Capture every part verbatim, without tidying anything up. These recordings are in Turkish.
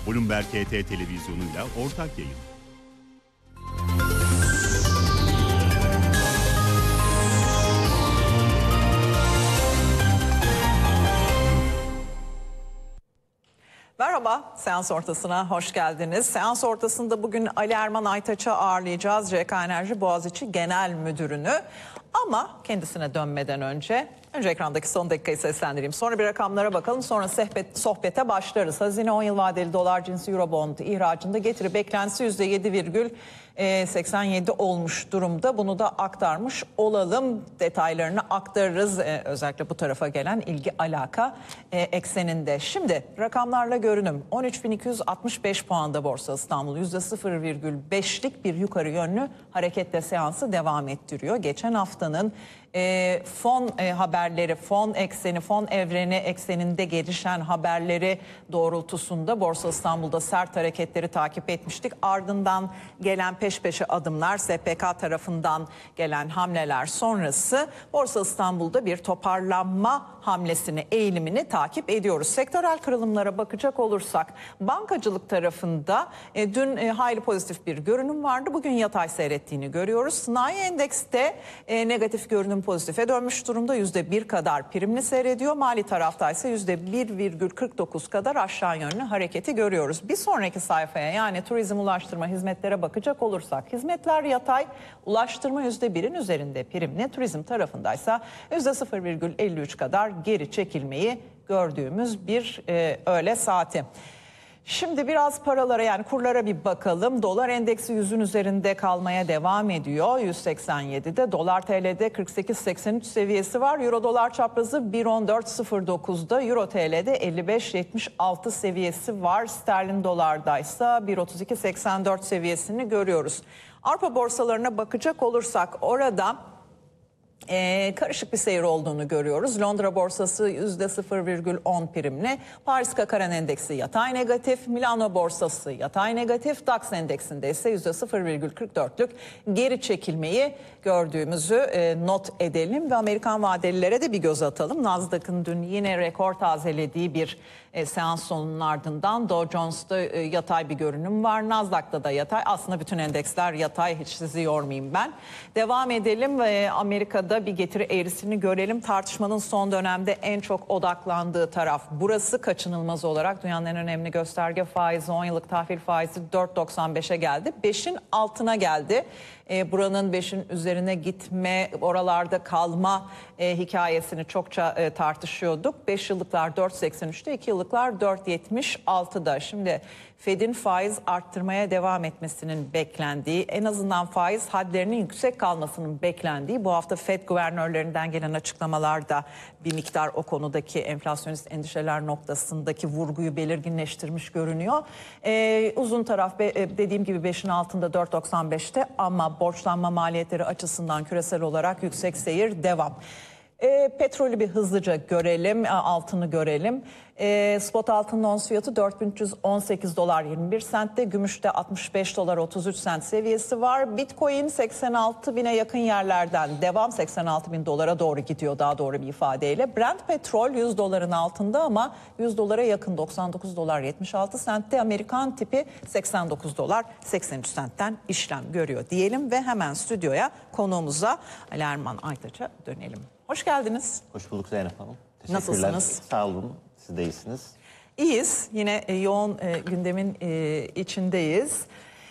Bloomberg H T televizyonuyla ortak yayın. Merhaba, seans ortasına hoş geldiniz. Seans ortasında bugün Ali Erman Aytaç'ı ağırlayacağız. C K Enerji Boğaziçi Genel Müdürünü. Ama kendisine dönmeden önce, önce ekrandaki son dakikayı seslendireyim. Sonra bir rakamlara bakalım, sonra sohbet, sohbete başlarız. Hazine on yıl vadeli dolar cinsi Eurobond ihracında getiri beklentisi yüzde yedi virgül seksen yedi olmuş durumda. Bunu da aktarmış olalım. Detaylarını aktarırız. Ee, özellikle bu tarafa gelen ilgi alaka e, ekseninde. Şimdi rakamlarla görünüm. on üç bin iki yüz altmış beş puanda Borsa İstanbul yüzde sıfır virgül beşlik bir yukarı yönlü hareketle seansı devam ettiriyor. Geçen haftanın E, fon e, haberleri, fon ekseni, fon evreni ekseninde gelişen haberleri doğrultusunda Borsa İstanbul'da sert hareketleri takip etmiştik. Ardından gelen peş peşe adımlar, S P K tarafından gelen hamleler sonrası Borsa İstanbul'da bir toparlanma hamlesini, eğilimini takip ediyoruz. Sektörel kırılımlara bakacak olursak bankacılık tarafında e, dün e, hayli pozitif bir görünüm vardı. Bugün yatay seyrettiğini görüyoruz. Sanayi endekste e, negatif görünüm pozitife dönmüş durumda. yüzde bir kadar primli seyrediyor. Mali tarafta ise yüzde bir virgül kırk dokuz kadar aşağı yönlü hareketi görüyoruz. Bir sonraki sayfaya, yani turizm, ulaştırma, hizmetlere bakacak olursak hizmetler yatay, ulaştırma yüzde birin üzerinde primli, turizm tarafındaysa yüzde sıfır virgül elli üç kadar geri çekilmeyi gördüğümüz bir e, öğle saati. Şimdi biraz paralara, yani kurlara bir bakalım. Dolar endeksi yüzün üzerinde kalmaya devam ediyor. yüz seksen yedide. Dolar T L'de kırk sekiz seksen üç seviyesi var. Euro dolar çaprazı bir on dört sıfır dokuzda. Euro T L'de elli beş yetmiş altı seviyesi var. Sterlin dolardaysa bir otuz iki seksen dört seviyesini görüyoruz. Avrupa borsalarına bakacak olursak orada Ee, karışık bir seyir olduğunu görüyoruz. Londra borsası yüzde sıfır virgül on primli. Paris Kakaran endeksi yatay negatif. Milano borsası yatay negatif. DAX endeksinde ise yüzde sıfır virgül kırk dörtlük geri çekilmeyi gördüğümüzü e, not edelim. Ve Amerikan vadelilere de bir göz atalım. Nasdaq'ın dün yine rekor tazelediği bir e, seans sonunun ardından Dow Jones'ta e, yatay bir görünüm var. Nasdaq'ta da yatay. Aslında bütün endeksler yatay. Hiç sizi yormayayım ben. Devam edelim ve Amerika'da bir getiri eğrisini görelim. Tartışmanın son dönemde en çok odaklandığı taraf burası. Kaçınılmaz olarak dünyanın en önemli gösterge faizi, on yıllık tahvil faizi dört doksan beşe geldi. beşin altına geldi. E, buranın beşin üzerine gitme, oralarda kalma e, hikayesini çokça e, tartışıyorduk. beş yıllıklar dört seksen üçte, iki yıllıklar dört yetmiş altıda. Şimdi Fed'in faiz arttırmaya devam etmesinin beklendiği, en azından faiz hadlerinin yüksek kalmasının beklendiği, bu hafta Fed guvernörlerinden gelen açıklamalarda bir miktar o konudaki enflasyonist endişeler noktasındaki vurguyu belirginleştirmiş görünüyor. Ee, uzun taraf dediğim gibi beşin altında dört doksan beşte ama borçlanma maliyetleri açısından küresel olarak yüksek seyir devam. E, petrolü bir hızlıca görelim, altını görelim. E, spot altının ons fiyatı dört bin üç yüz on sekiz dolar yirmi bir sentte, gümüşte altmış beş dolar otuz üç sent seviyesi var. Bitcoin seksen altı bine yakın yerlerden devam, seksen altı bin dolara doğru gidiyor daha doğru bir ifadeyle. Brent petrol yüz doların altında ama yüz dolara yakın, doksan dokuz dolar yetmiş altı sentte. Amerikan tipi seksen dokuz dolar seksen üç sentten işlem görüyor diyelim ve hemen stüdyoya, konuğumuza Ali Erman Aytaç'a dönelim. Hoş geldiniz. Hoş bulduk Zeynep Hanım. Teşekkürler. Nasılsınız? Sağ olun. Siz de iyisiniz. İyiyiz. Yine e, yoğun e, gündemin e, içindeyiz.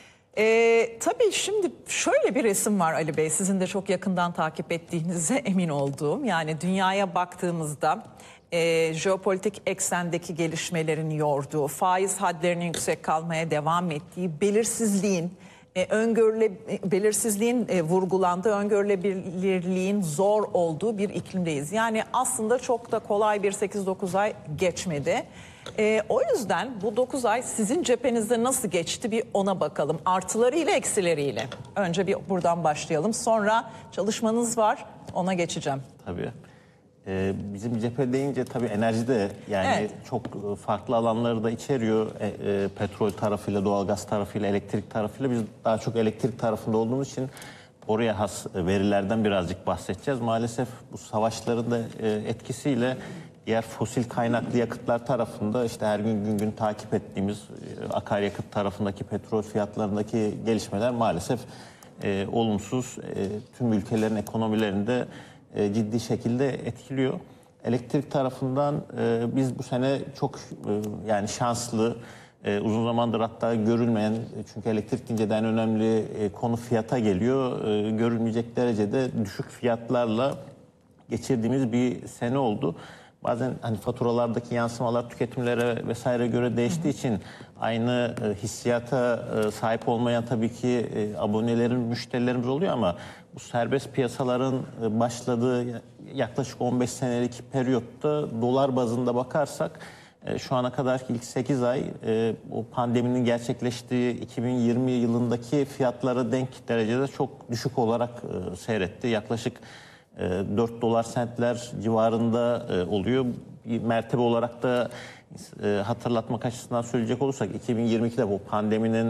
E, tabii şimdi şöyle bir resim var Ali Bey. Sizin de çok yakından takip ettiğinize emin olduğum. Yani dünyaya baktığımızda e, jeopolitik eksendeki gelişmelerin yorduğu, faiz hadlerinin yüksek kalmaya devam ettiği, belirsizliğin, E, öngörüle, belirsizliğin e, vurgulandığı, öngörülebilirliğin zor olduğu bir iklimdeyiz. Yani aslında çok da kolay bir sekiz dokuz ay geçmedi. E, o yüzden bu dokuz ay sizin cephenizde nasıl geçti bir ona bakalım. Artılarıyla eksileriyle. Önce bir buradan başlayalım. Sonra çalışmanız var, ona geçeceğim. Tabii. Ee, bizim cephe deyince tabii enerji de yani Evet. çok farklı alanları da içeriyor. E, e, petrol tarafıyla, doğalgaz tarafıyla, elektrik tarafıyla. Biz daha çok elektrik tarafında olduğumuz için oraya has verilerden birazcık bahsedeceğiz. Maalesef bu savaşların da e, etkisiyle diğer fosil kaynaklı yakıtlar tarafında işte her gün gün gün takip ettiğimiz e, akaryakıt tarafındaki petrol fiyatlarındaki gelişmeler maalesef e, olumsuz, e, tüm ülkelerin ekonomilerinde e, ciddi şekilde etkiliyor. Elektrik tarafından e, biz bu sene çok e, yani şanslı, e, uzun zamandır hatta görülmeyen, çünkü elektrik deyince de en önemli e, konu fiyata geliyor. E, görülmeyecek derecede düşük fiyatlarla geçirdiğimiz bir sene oldu. Bazen hani faturalardaki yansımalar tüketimlere vesaire göre değiştiği için aynı e, hissiyata e, sahip olmayan tabii ki e, abonelerin, müşterilerimiz oluyor ama bu serbest piyasaların e, başladığı yaklaşık on beş senelik periyotta dolar bazında bakarsak e, şu ana kadar ilk sekiz ay e, o pandeminin gerçekleştiği iki bin yirmi yılındaki fiyatlara denk derecede çok düşük olarak e, seyretti. Yaklaşık dört dolar sentler civarında oluyor. Bir mertebe olarak da hatırlatmak açısından söyleyecek olursak iki bin yirmi ikide bu pandeminin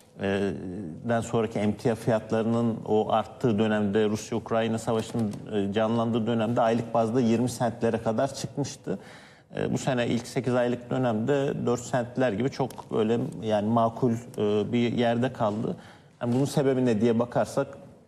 den sonraki emtia fiyatlarının o arttığı dönemde, Rusya-Ukrayna savaşının canlandığı dönemde aylık bazda yirmi sentlere kadar çıkmıştı. Bu sene ilk sekiz aylık dönemde dört sentler gibi çok öyle yani makul bir yerde kaldı. Yani bunun sebebi ne diye bakarsak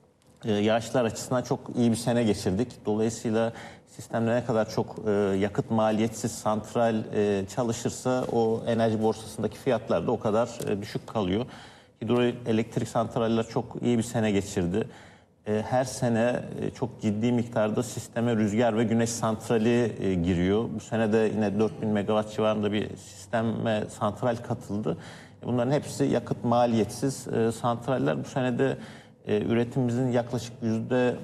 yağışlar açısından çok iyi bir sene geçirdik. Dolayısıyla sistemde ne kadar çok yakıt maliyetsiz santral çalışırsa o enerji borsasındaki fiyatlar da o kadar düşük kalıyor. Hidroelektrik santraller çok iyi bir sene geçirdi. Her sene çok ciddi miktarda sisteme rüzgar ve güneş santrali giriyor. Bu sene de yine dört bin megawatt civarında bir sisteme santral katıldı. Bunların hepsi yakıt maliyetsiz santraller. Bu sene de E, üretimimizin yaklaşık yüzde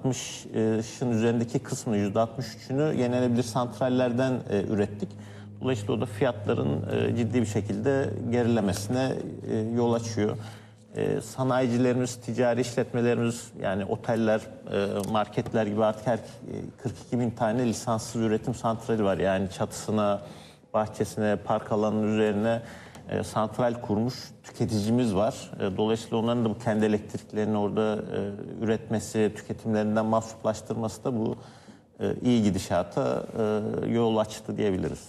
altmışın üzerindeki kısmını, yüzde altmış üçünü yenilenebilir santrallerden e, ürettik. Dolayısıyla o da fiyatların e, ciddi bir şekilde gerilemesine e, yol açıyor. E, sanayicilerimiz, ticari işletmelerimiz yani oteller, e, marketler gibi artık her kırk iki bin tane lisanssız üretim santrali var. Yani çatısına, bahçesine, park alanının üzerine E, santral kurmuş tüketicimiz var. E, dolayısıyla onların da bu kendi elektriklerini orada e, üretmesi, tüketimlerinden mahsuplaştırması da bu e, iyi gidişata e, yol açtı diyebiliriz.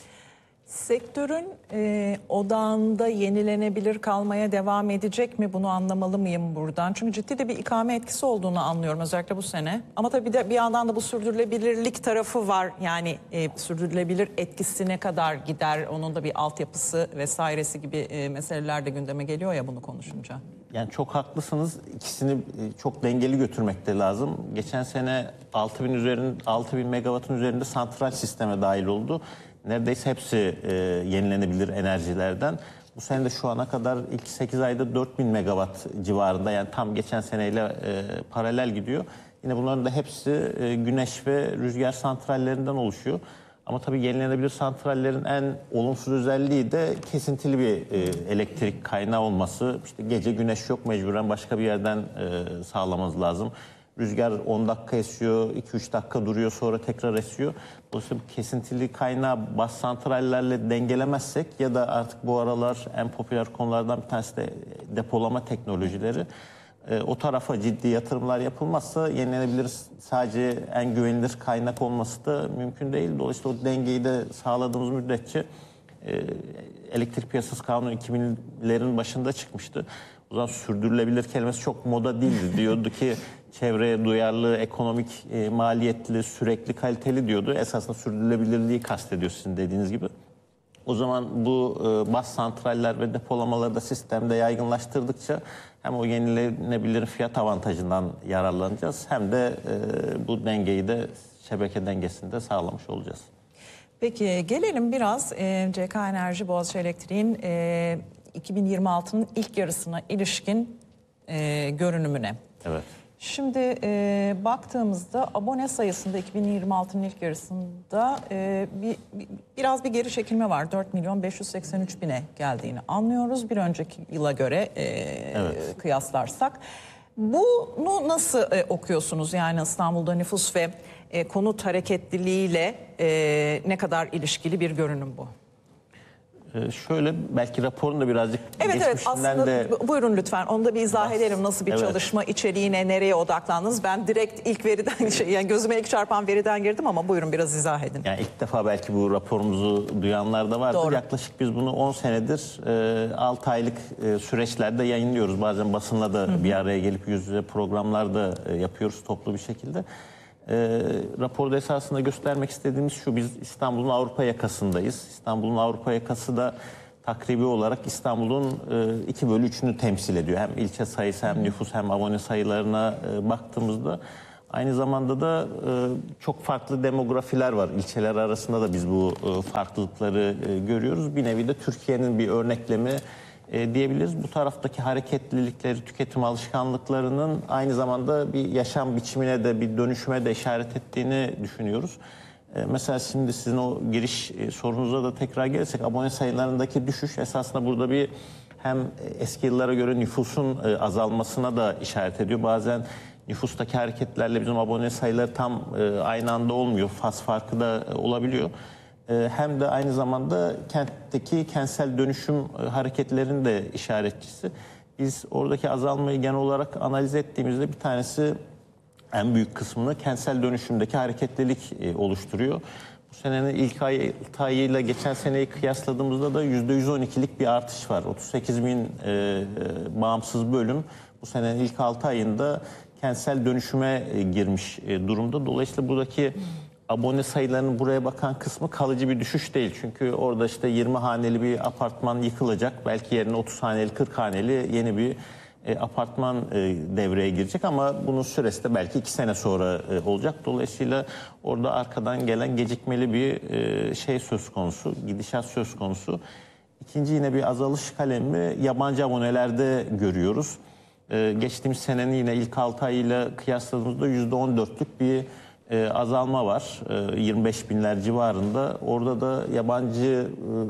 Sektörün e, odağında yenilenebilir kalmaya devam edecek mi? Bunu anlamalı mıyım buradan? Çünkü ciddi de bir ikame etkisi olduğunu anlıyorum özellikle bu sene. Ama tabii de bir yandan da bu sürdürülebilirlik tarafı var. Yani e, sürdürülebilir etkisi ne kadar gider? Onun da bir altyapısı vesairesi gibi e, meseleler de gündeme geliyor ya bunu konuşunca. Yani çok haklısınız. İkisini çok dengeli götürmek de lazım. Geçen sene altı bin üzerinde altı bin megawattın üzerinde santral sisteme dahil oldu. Neredeyse hepsi e, yenilenebilir enerjilerden. Bu sene de şu ana kadar ilk sekiz ayda dört bin megawatt civarında, yani tam geçen seneyle e, paralel gidiyor. Yine bunların da hepsi e, güneş ve rüzgar santrallerinden oluşuyor. Ama tabii yenilenebilir santrallerin en olumsuz özelliği de kesintili bir e, elektrik kaynağı olması. İşte gece güneş yok, mecburen başka bir yerden e, sağlamanız lazım. Rüzgar on dakika esiyor, iki üç dakika duruyor, sonra tekrar esiyor. Dolayısıyla bu kesintili kaynağı baz santrallerle dengelemezsek ya da artık bu aralar en popüler konulardan bir tanesi de depolama teknolojileri. E, o tarafa ciddi yatırımlar yapılmazsa yenilenebilir sadece en güvenilir kaynak olması da mümkün değil. Dolayısıyla o dengeyi de sağladığımız müddetçe e, elektrik piyasası kanunu iki binlerin başında çıkmıştı. O zaman sürdürülebilir kelimesi çok moda değildi. Diyordu ki çevreye duyarlı, ekonomik, e, maliyetli, sürekli, kaliteli diyordu. Esasında sürdürülebilirliği kastediyor sizin dediğiniz gibi. O zaman bu e, baz santraller ve depolamaları da sistemde yaygınlaştırdıkça hem o yenilenebilir fiyat avantajından yararlanacağız hem de e, bu dengeyi de şebeke dengesinde sağlamış olacağız. Peki gelelim biraz e, C K Enerji Boğaziçi Elektrik'in e, iki bin yirmi altının ilk yarısına ilişkin e, görünümüne. Evet. Şimdi e, baktığımızda abone sayısında iki bin yirmi altının ilk yarısında e, bir, bir, biraz bir geri çekilme var. dört milyon beş yüz seksen üç bine geldiğini anlıyoruz bir önceki yıla göre e, evet. kıyaslarsak. Bunu nasıl e, okuyorsunuz? Yani İstanbul'da nüfus ve e, konut hareketliliğiyle e, ne kadar ilişkili bir görünüm bu? Ee, şöyle belki raporun da birazcık Evet evet geçmişinden aslında de... bu- buyurun lütfen onu da bir izah edelim. Nasıl bir Evet. çalışma, içeriğine, nereye odaklandınız? Ben direkt ilk veriden, şey, yani gözüme ilk çarpan veriden girdim ama buyurun biraz izah edin. Yani ilk defa belki bu raporumuzu duyanlar da vardır. Doğru. Yaklaşık biz bunu on senedir e, altı aylık e, süreçlerde yayınlıyoruz. Bazen basınla da Hı-hı. bir araya gelip yüz yüze programlarda e, yapıyoruz toplu bir şekilde. E, raporda esasında göstermek istediğimiz şu: biz İstanbul'un Avrupa yakasındayız. İstanbul'un Avrupa yakası da takribi olarak İstanbul'un e, iki bölü üçünü temsil ediyor. Hem ilçe sayısı hem nüfus hem abone sayılarına e, baktığımızda aynı zamanda da e, çok farklı demografiler var. İlçeler arasında da biz bu e, farklılıkları e, görüyoruz. Bir nevi de Türkiye'nin bir örneklemi e, diyebiliriz. Bu taraftaki hareketlilikleri, tüketim alışkanlıklarının aynı zamanda bir yaşam biçimine de bir dönüşüme de işaret ettiğini düşünüyoruz. E, mesela şimdi sizin o giriş e, sorunuza da tekrar gelirsek, abone sayılarındaki düşüş esasında burada bir hem eski yıllara göre nüfusun e, azalmasına da işaret ediyor. Bazen nüfustaki hareketlerle bizim abone sayıları tam e, aynı anda olmuyor. Faz farkı da e, olabiliyor. E, hem de aynı zamanda kentteki kentsel dönüşüm e, hareketlerinin de işaretçisi. Biz oradaki azalmayı genel olarak analiz ettiğimizde bir tanesi, en büyük kısmını kentsel dönüşümdeki hareketlilik e, oluşturuyor. Bu senenin ilk ay, ayıyla geçen seneyi kıyasladığımızda da yüzde yüz on ikilik bir artış var. otuz sekiz bin e, e, bağımsız bölüm bu senenin ilk altı ayında kentsel dönüşüme e, girmiş e, durumda. Dolayısıyla buradaki abone sayılarının buraya bakan kısmı kalıcı bir düşüş değil. Çünkü orada işte yirmi haneli bir apartman yıkılacak. Belki yerine otuz haneli, kırk haneli yeni bir e, apartman e, devreye girecek. Ama bunun süresi de belki iki sene sonra e, olacak. Dolayısıyla orada arkadan gelen gecikmeli bir e, şey söz konusu, gidişat söz konusu. İkinci yine bir azalış kalemi yabancı abonelerde görüyoruz. Ee, geçtiğimiz senenin yine ilk altı ayıyla kıyasladığımızda yüzde on dörtlük bir e, azalma var. E, yirmi beş binler civarında. Orada da yabancı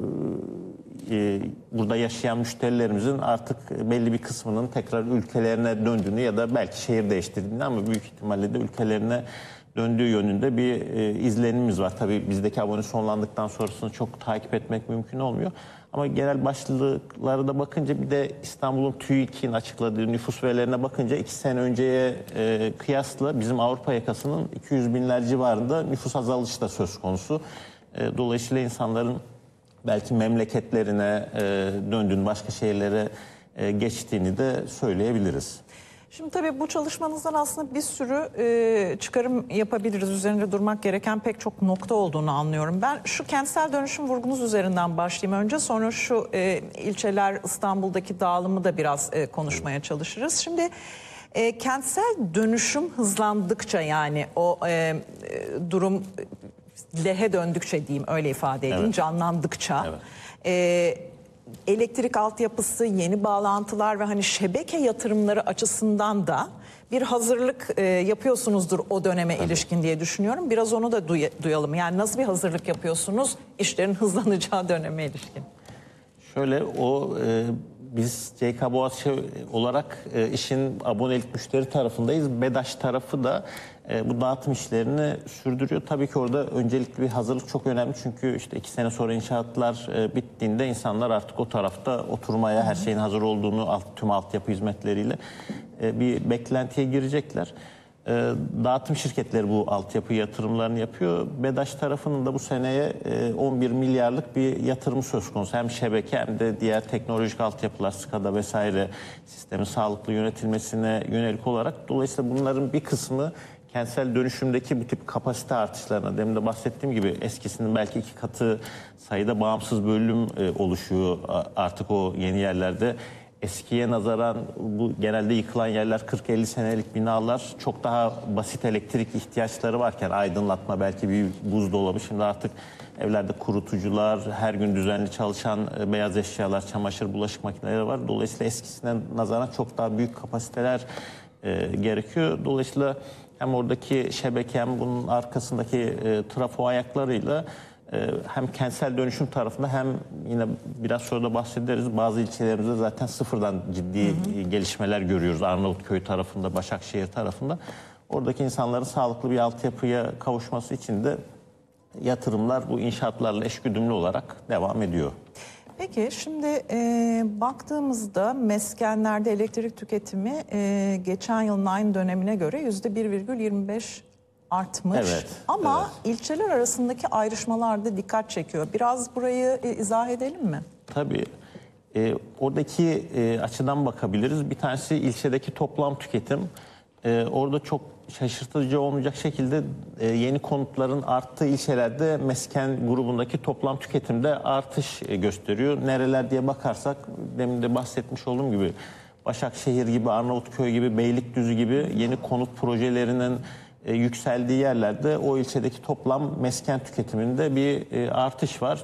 e, e, burada yaşayan müşterilerimizin artık belli bir kısmının tekrar ülkelerine döndüğünü ya da belki şehir değiştirdiğini ama büyük ihtimalle de ülkelerine döndüğü yönünde bir e, izlenimimiz var. Tabii bizdeki abone sonlandıktan sonrasını çok takip etmek mümkün olmuyor. Ama genel başlıklara da bakınca, bir de İstanbul'un TÜİK'in açıkladığı nüfus verilerine bakınca iki sene önceye e, kıyasla bizim Avrupa yakasının iki yüz binler civarında nüfus azalışı da söz konusu. E, dolayısıyla insanların belki memleketlerine e, döndüğünü, başka şehirlere e, geçtiğini de söyleyebiliriz. Şimdi tabii bu çalışmanızdan aslında bir sürü e, çıkarım yapabiliriz. Üzerinde durmak gereken pek çok nokta olduğunu anlıyorum. Ben şu kentsel dönüşüm vurgunuz üzerinden başlayayım önce. Sonra şu e, ilçeler, İstanbul'daki dağılımı da biraz e, konuşmaya çalışırız. Şimdi e, kentsel dönüşüm hızlandıkça, yani o e, e, durum lehe döndükçe diyeyim, öyle ifade edeyim, evet. canlandıkça... Evet. E, elektrik altyapısı, yeni bağlantılar ve hani şebeke yatırımları açısından da bir hazırlık e, yapıyorsunuzdur o döneme evet. ilişkin diye düşünüyorum. Biraz onu da duy duyalım. Yani nasıl bir hazırlık yapıyorsunuz işlerin hızlanacağı döneme ilişkin? Şöyle, o e, biz C K Boğaziçi olarak e, işin abonelik müşteri tarafındayız. BEDAŞ tarafı da e, bu dağıtım işlerini sürdürüyor. Tabii ki orada öncelikli bir hazırlık çok önemli. Çünkü işte iki sene sonra inşaatlar e, bittiğinde insanlar artık o tarafta oturmaya, her şeyin hazır olduğunu, alt, tüm altyapı hizmetleriyle e, bir beklentiye girecekler. E, dağıtım şirketleri bu altyapı yatırımlarını yapıyor. BEDAŞ tarafının da bu seneye e, on bir milyarlık bir yatırım söz konusu. Hem şebeke hem de diğer teknolojik altyapılar, SCADA vesaire sistemin sağlıklı yönetilmesine yönelik olarak. Dolayısıyla bunların bir kısmı kentsel dönüşümdeki bu tip kapasite artışlarına, demin de bahsettiğim gibi eskisinin belki iki katı sayıda bağımsız bölüm e, oluşuyor artık o yeni yerlerde. Eskiye nazaran bu genelde yıkılan yerler kırk elli senelik binalar, çok daha basit elektrik ihtiyaçları varken aydınlatma, belki bir buzdolabı, şimdi artık evlerde kurutucular, her gün düzenli çalışan beyaz eşyalar, çamaşır, bulaşık makineleri var. Dolayısıyla eskisine nazaran çok daha büyük kapasiteler e, gerekiyor. Dolayısıyla hem oradaki şebeke hem bunun arkasındaki e, trafo ayaklarıyla hem kentsel dönüşüm tarafında hem yine biraz sonra da bahsederiz. Bazı ilçelerimizde zaten sıfırdan ciddi hı hı. gelişmeler görüyoruz. Arnavutköy tarafında, Başakşehir tarafında. Oradaki insanların sağlıklı bir altyapıya kavuşması için de yatırımlar bu inşaatlarla eşgüdümlü olarak devam ediyor. Peki şimdi e, baktığımızda meskenlerde elektrik tüketimi e, geçen yılın aynı dönemine göre yüzde bir virgül yirmi beş artmış. Evet, Ama evet. ilçeler arasındaki ayrışmalar da dikkat çekiyor. Biraz burayı e, izah edelim mi? Tabii. E, oradaki e, açıdan bakabiliriz. Bir tanesi ilçedeki toplam tüketim. E, orada çok şaşırtıcı olmayacak şekilde e, yeni konutların arttığı ilçelerde mesken grubundaki toplam tüketimde artış e, gösteriyor. Nereler diye bakarsak demin de bahsetmiş olduğum gibi Başakşehir gibi, Arnavutköy gibi, Beylikdüzü gibi yeni konut projelerinin e, yükseldiği yerlerde o ilçedeki toplam mesken tüketiminde bir e, artış var.